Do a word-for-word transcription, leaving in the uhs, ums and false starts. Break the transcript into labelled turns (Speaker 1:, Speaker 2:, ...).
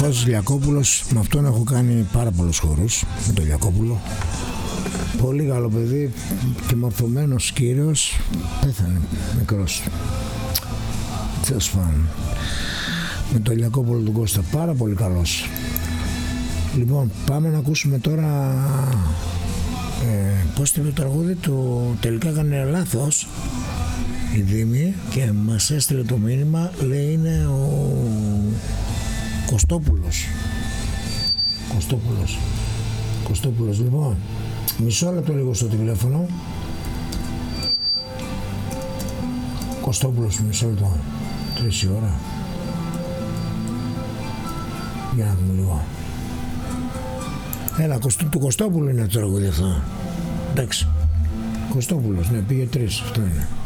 Speaker 1: Κώστας Λιακόπουλος, με αυτόν έχω κάνει πάρα πολλούς χορούς, με τον Λιακόπουλο. Πολύ καλό παιδί και μορφωμένος κύριος, πέθανε μικρός. Τέλος πάντων, με τον Λιακόπουλο τον Κώστα, πάρα πολύ καλός. Λοιπόν, πάμε να ακούσουμε τώρα ε, πώς το τραγούδι του, τελικά έκανε λάθος η Δήμη και μας έστειλε το μήνυμα, λέει είναι ο Κωστόπουλος. Κωστόπουλος. Κωστόπουλος, λοιπόν. Μισό λεπτό λίγο στο τηλέφωνο. Κωστόπουλος, μισό λεπτό. Τρεις η ώρα. Για να δούμε λίγο. Έλα, του Κωστόπουλου είναι το τραγούδι αυτό. Εντάξει. Κωστόπουλος, ναι, πήγε τρεις, αυτό είναι.